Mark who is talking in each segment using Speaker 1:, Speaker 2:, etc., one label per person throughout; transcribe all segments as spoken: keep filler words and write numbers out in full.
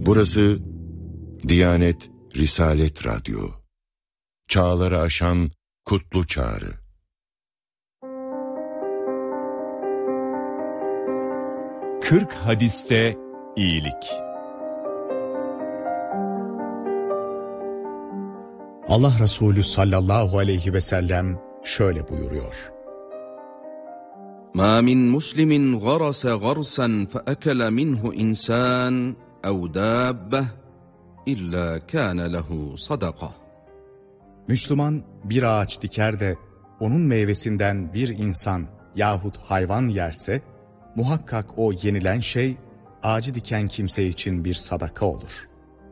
Speaker 1: Burası Diyanet Risalet Radyo. Çağları aşan kutlu çağrı.
Speaker 2: Kırk hadiste iyilik.
Speaker 3: Allah Resulü sallallahu aleyhi ve sellem şöyle buyuruyor.
Speaker 4: مَا مِنْ مُسْلِمٍ غَرَسَ غَرْسًا فَأَكَلَ مِنْهُ إِنْسَانٌ اَوْ دَابَّةٌ اِلَّا كَانَ لَهُ صَدَقَةٌ.
Speaker 3: Müslüman bir ağaç diker de onun meyvesinden bir insan yahut hayvan yerse, muhakkak o yenilen şey ağacı diken kimse için bir sadaka olur.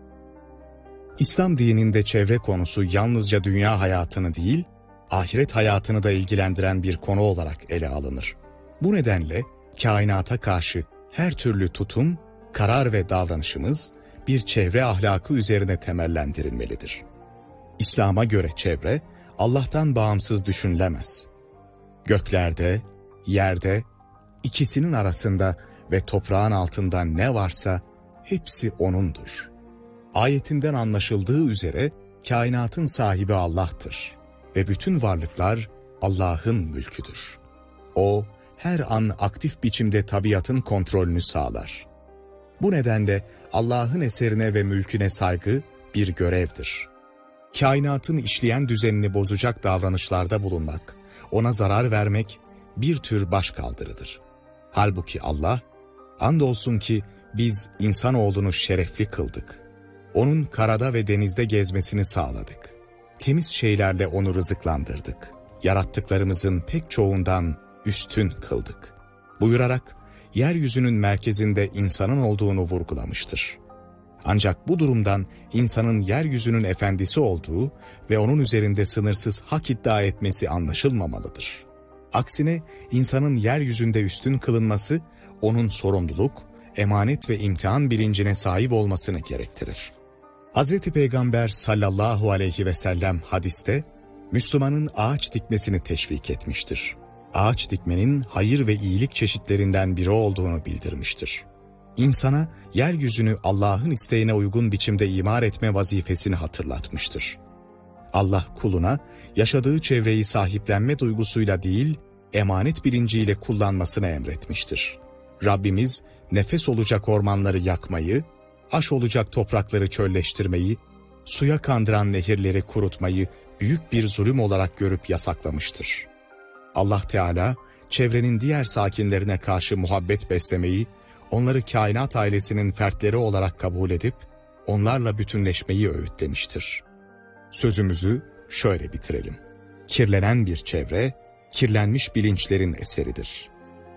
Speaker 3: İslam dininde çevre konusu yalnızca dünya hayatını değil, ahiret hayatını da ilgilendiren bir konu olarak ele alınır. Bu nedenle kainata karşı her türlü tutum, karar ve davranışımız bir çevre ahlakı üzerine temellendirilmelidir. İslam'a göre çevre, Allah'tan bağımsız düşünülemez. Göklerde, yerde, ikisinin arasında ve toprağın altında ne varsa hepsi O'nundur. Ayetinden anlaşıldığı üzere kainatın sahibi Allah'tır ve bütün varlıklar Allah'ın mülküdür. O, her an aktif biçimde tabiatın kontrolünü sağlar. Bu nedenle Allah'ın eserine ve mülküne saygı bir görevdir. Kainatın işleyen düzenini bozacak davranışlarda bulunmak, ona zarar vermek bir tür başkaldırıdır. Halbuki Allah, andolsun ki biz insanoğlunu şerefli kıldık. Onun karada ve denizde gezmesini sağladık. Temiz şeylerle onu rızıklandırdık. Yarattıklarımızın pek çoğundan üstün kıldık. Buyurarak yeryüzünün merkezinde insanın olduğunu vurgulamıştır. Ancak bu durumdan insanın yeryüzünün efendisi olduğu ve onun üzerinde sınırsız hak iddia etmesi anlaşılmamalıdır. Aksine insanın yeryüzünde üstün kılınması, onun sorumluluk, emanet ve imtihan bilincine sahip olmasını gerektirir. Hazreti Peygamber sallallahu aleyhi ve sellem hadiste, Müslümanın ağaç dikmesini teşvik etmiştir. Ağaç dikmenin hayır ve iyilik çeşitlerinden biri olduğunu bildirmiştir. İnsana yeryüzünü Allah'ın isteğine uygun biçimde imar etme vazifesini hatırlatmıştır. Allah kuluna yaşadığı çevreyi sahiplenme duygusuyla değil, emanet bilinciyle kullanmasını emretmiştir. Rabbimiz nefes olacak ormanları yakmayı, aş olacak toprakları çölleştirmeyi, suya kandıran nehirleri kurutmayı büyük bir zulüm olarak görüp yasaklamıştır. Allah Teala çevrenin diğer sakinlerine karşı muhabbet beslemeyi, onları kainat ailesinin fertleri olarak kabul edip onlarla bütünleşmeyi öğütlemiştir. Sözümüzü şöyle bitirelim. Kirlenen bir çevre, kirlenmiş bilinçlerin eseridir.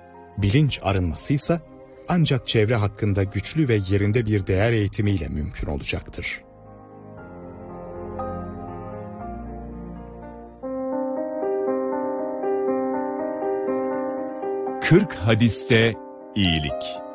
Speaker 3: Bilinç arınmasıysa ancak çevre hakkında güçlü ve yerinde bir değer eğitimiyle mümkün olacaktır.
Speaker 2: Kırk hadiste iyilik.